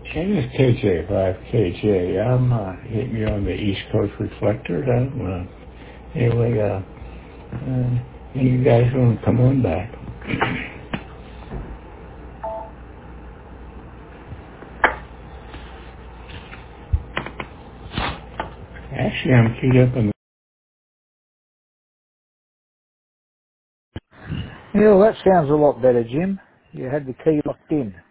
It's KJ5KJ. I'm hitting you on the East Coast Reflector. Anyway, you guys want to come on back? Actually, I'm keyed up on. Yeah, well, that sounds a lot better, Jim. You had the key locked in.